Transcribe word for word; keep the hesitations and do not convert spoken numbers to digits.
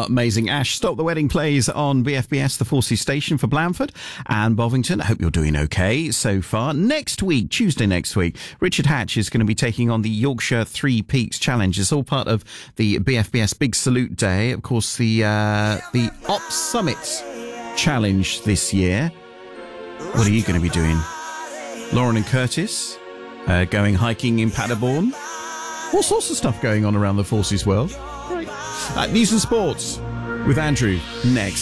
amazing. Ash, Stop the Wedding plays on B F B S, the Forces station for Blandford and Bovington. I hope you're doing okay so far. Next week, Tuesday next week, Richard Hatch is going to be taking on the Yorkshire Three Peaks Challenge. It's all part of the B F B S Big Salute Day. Of course, the uh, the Ops Summits Challenge this year. What are you going to be doing? Lauren and Curtis uh, going hiking in Paderborn. All sorts of stuff going on around the Forces world. Right. Uh, news and sports with Andrew next.